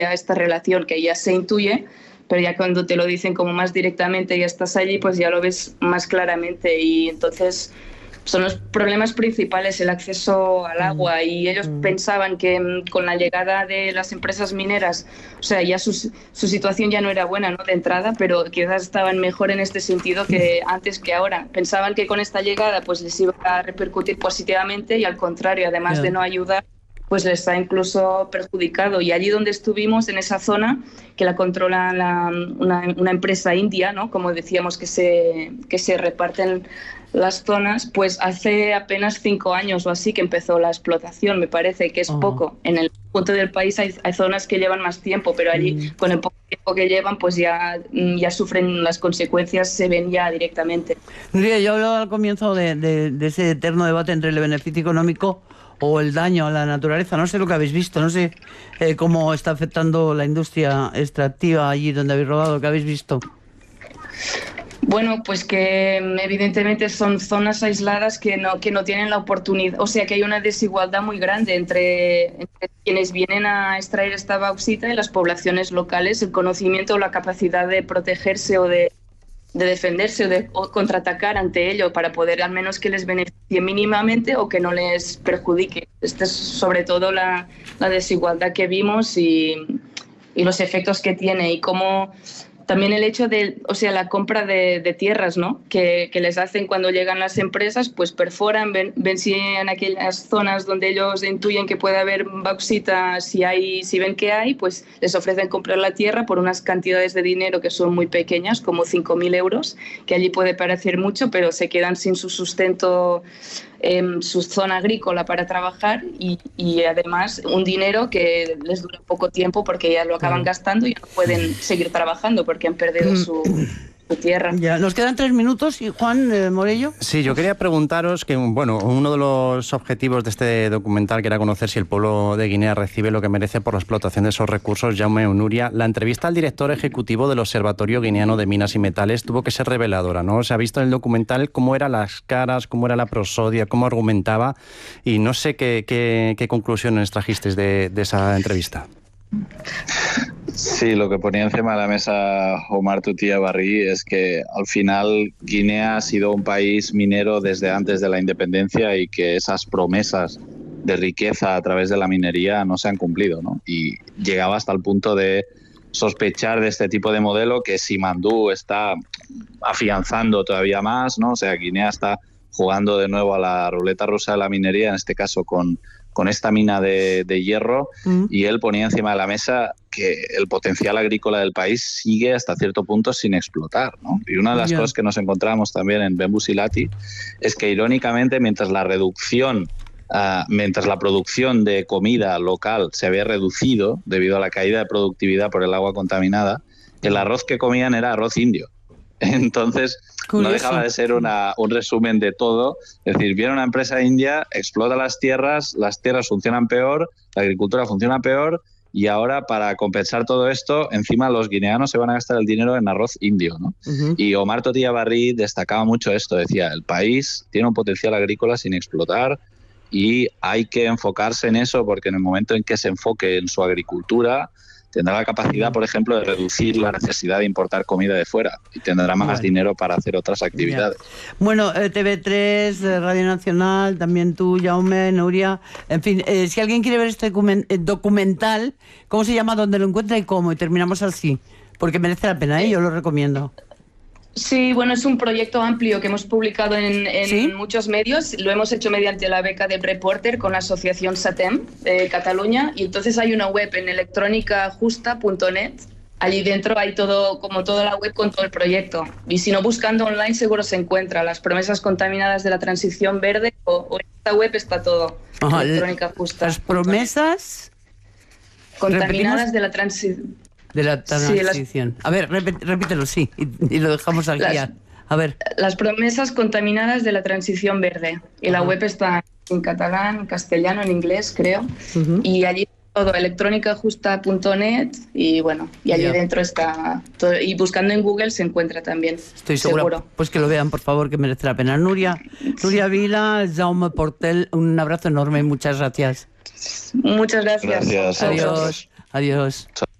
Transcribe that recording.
esta relación que ya se intuye, pero ya cuando te lo dicen como más directamente y estás allí, pues ya lo ves más claramente. Y entonces son los problemas principales, el acceso al agua, y ellos pensaban que con la llegada de las empresas mineras, o sea, ya su situación ya no era buena, ¿no?, de entrada, pero quizás estaban mejor en este sentido que antes que ahora. Pensaban que con esta llegada pues les iba a repercutir positivamente, y al contrario, además de no ayudar, pues les ha incluso perjudicado. Y allí donde estuvimos, en esa zona, que la controla una empresa india, ¿no?, como decíamos, que se reparten las zonas, pues hace apenas 5 años o así que empezó la explotación. Me parece que es poco. En el punto del país hay zonas que llevan más tiempo, pero allí con el poco tiempo que llevan, pues ya sufren las consecuencias, se ven ya directamente. Nuria, yo hablaba al comienzo de ese eterno debate entre el beneficio económico o el daño a la naturaleza. No sé lo que habéis visto, no sé cómo está afectando la industria extractiva allí donde habéis rodado, ¿qué habéis visto? Bueno, pues que evidentemente son zonas aisladas que no tienen la oportunidad, o sea que hay una desigualdad muy grande entre quienes vienen a extraer esta bauxita y las poblaciones locales, el conocimiento o la capacidad de protegerse o de defenderse o contraatacar ante ello, para poder al menos que les beneficie mínimamente o que no les perjudique. Esta es sobre todo la desigualdad que vimos y los efectos que tiene, y cómo también el hecho de, o sea, la compra de tierras, ¿no?, que les hacen cuando llegan las empresas, pues perforan, ven si en aquellas zonas donde ellos intuyen que puede haber bauxita, si ven que hay, pues les ofrecen comprar la tierra por unas cantidades de dinero que son muy pequeñas, como 5.000 euros, que allí puede parecer mucho, pero se quedan sin su sustento, su zona agrícola para trabajar, y además un dinero que les dura poco tiempo porque ya lo acaban gastando y no pueden seguir trabajando porque han perdido su tierra. Ya, nos quedan 3 minutos. ¿Y Juan Morello? Sí, yo quería preguntaros que, bueno, uno de los objetivos de este documental, que era conocer si el pueblo de Guinea recibe lo que merece por la explotación de esos recursos. Jaume Nuria, la entrevista al director ejecutivo del Observatorio Guineano de Minas y Metales tuvo que ser reveladora, ¿no? Se ha visto en el documental cómo eran las caras, cómo era la prosodia, cómo argumentaba, y no sé qué conclusiones trajisteis de esa entrevista. Sí, lo que ponía encima de la mesa Omar Tutia Barrí es que al final Guinea ha sido un país minero desde antes de la independencia, y que esas promesas de riqueza a través de la minería no se han cumplido, ¿no? Y llegaba hasta el punto de sospechar de este tipo de modelo que Simandú está afianzando todavía más, ¿no? O sea, Guinea está jugando de nuevo a la ruleta rusa de la minería, en este caso con esta mina de hierro, y él ponía encima de la mesa que el potencial agrícola del país sigue hasta cierto punto sin explotar, ¿no? Y una de las cosas que nos encontramos también en Bembu Silati es que, irónicamente, mientras la producción de comida local se había reducido debido a la caída de productividad por el agua contaminada, el arroz que comían era arroz indio. Entonces, curioso. No dejaba de ser un resumen de todo. Es decir, viene una empresa india, explota las tierras funcionan peor, la agricultura funciona peor, y ahora, para compensar todo esto, encima los guineanos se van a gastar el dinero en arroz indio, ¿no? Y Omar Tutia Barrí destacaba mucho esto, decía, el país tiene un potencial agrícola sin explotar y hay que enfocarse en eso, porque en el momento en que se enfoque en su agricultura, tendrá la capacidad, por ejemplo, de reducir la necesidad de importar comida de fuera y tendrá más dinero para hacer otras actividades. Bueno, TV3, Radio Nacional, también tú, Jaume, Nuria, en fin, si alguien quiere ver este documental, ¿cómo se llama? ¿Dónde lo encuentra y cómo? Y terminamos así, porque merece la pena, yo lo recomiendo. Sí, bueno, es un proyecto amplio que hemos publicado en muchos medios. Lo hemos hecho mediante la beca de Reporter con la asociación SATEM de Cataluña, y entonces hay una web en electrónicajusta.net. Allí dentro hay todo, como toda la web con todo el proyecto. Y si no, buscando online seguro se encuentra las promesas contaminadas de la transición verde, o en esta web está todo. Electrónica Justa. Las promesas contaminadas de la transición. De la transición. A ver, repítelo, y lo dejamos aquí. A ver. Las promesas contaminadas de la transición verde. Y la web está en catalán, en castellano, en inglés, creo. Y allí todo, electrónicajusta.net, y bueno, y allí dentro está todo, y buscando en Google se encuentra también. Estoy seguro. Pues que lo vean, por favor, que merece la pena. Nuria Vila, Jaume Portel, un abrazo enorme y muchas gracias. Muchas gracias. Gracias. Adiós. Adiós.